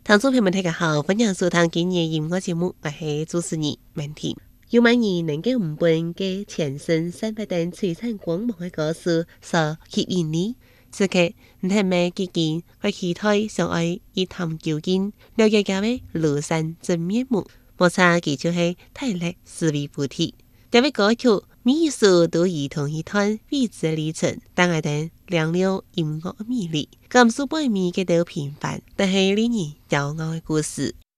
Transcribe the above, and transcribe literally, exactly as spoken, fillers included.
听众朋友们大家好，欢迎收听今日音乐节目，我是主持人文婷。有万人能够五本嘅前身三百等璀璨光芒嘅歌手所吸引你，此刻唔係咩基金，我期待相愛一探究竟，了解佢嘅廬山真面目。冇錯，佢就係泰勒斯威夫特。這位歌曲每一首都如同一段未知嘅旅程，但係等亮了音樂嘅魅力，感受背面嘅都平凡，但係令人驕傲嘅故事。